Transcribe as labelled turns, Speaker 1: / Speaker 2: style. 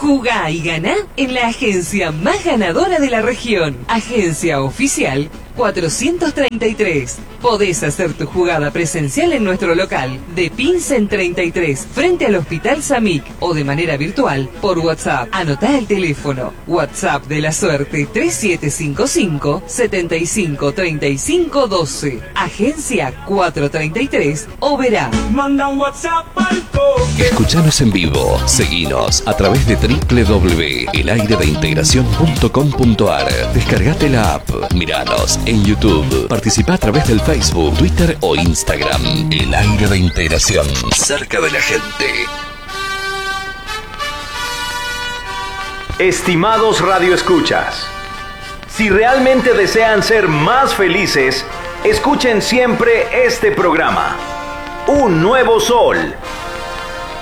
Speaker 1: Jugá y ganá en la agencia más ganadora de la región. Agencia Oficial 433. Podés hacer tu jugada presencial en nuestro local de Pinsen 33, frente al Hospital Samic, o de manera virtual por WhatsApp. Anotá el teléfono. WhatsApp de la suerte 3755 75 35 12. Agencia 433 o verá.
Speaker 2: Manda un WhatsApp al toque.
Speaker 3: Escuchanos en vivo. Seguinos a través de www.elaireveintegracion.com.ar. Descargate la app. Miranos en YouTube. Participa a través del Facebook, Twitter o Instagram. El Aire de Integración. Cerca de la gente.
Speaker 4: Estimados radioescuchas, si realmente desean ser más felices, escuchen siempre este programa. Un nuevo sol